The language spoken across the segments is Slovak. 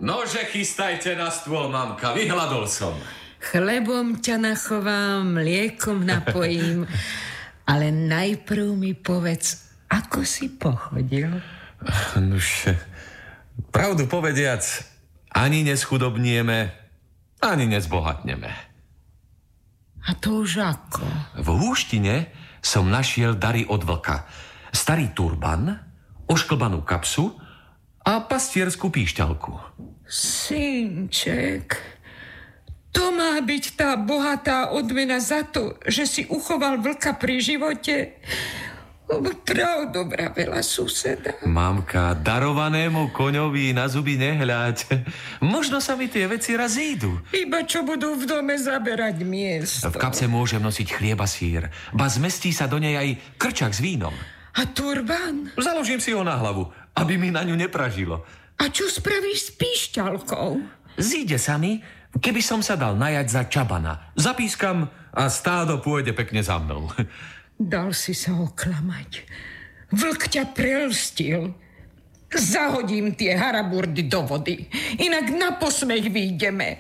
Nože chystajte na stôl, mamka, vyhľadol som. Chlebom ťa nachovám, mliekom napojím, ale najprv mi povedz, ako si pochodil? Nuž, pravdu povediac, ani neschudobnieme, ani nezbohatneme. A to už ako? V húštine som našiel dary od vlka. Starý turban, ošklbanú kapsu a pastierskú píšťalku. Synček, to má byť tá bohatá odmena za to, že si uchoval vlka pri živote? Pravdu vravela suseda. Mamka, darovanému koňovi na zuby nehľaď. Možno sa mi tie veci raz ídu. Iba čo budú v dome zaberať miesto. V kapse môžem nosiť chlieb a sír. Ba zmestí sa do nej aj krčak s vínom. A turban? Založím si ho na hlavu, aby mi na ňu nepražilo. A čo spravíš s píšťalkou? Zíde sa mi, keby som sa dal najať za čabana. Zapískam a stádo pôjde pekne za mnou. Dal si sa oklamať. Vlk ťa prelstil. Zahodím tie haraburdy do vody. Inak na posmech výjdeme.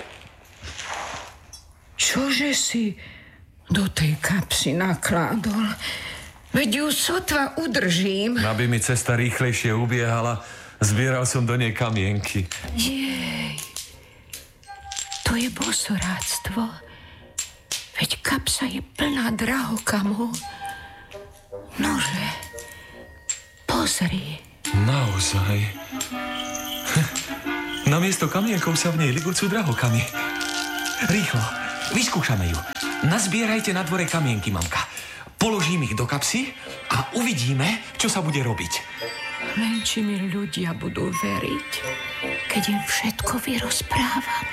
Čože si do tej kapsy nakládol? Veď ju sotva udržím. Aby mi cesta rýchlejšie ubiehala, zbieral som do nej kamienky. Jej, to je bosoráctvo. Veď kapsa je plná drahokamov. Nože, pozri. Naozaj. Namiesto kamienkov sa v nej ligúcu drahokamy. Rýchlo, vyskúšame ju. Nazbierajte na dvore kamienky, mamka. Položím ich do kapsy a uvidíme, čo sa bude robiť. Len či mi ľudia budú veriť, keď im všetko vyrozprávam.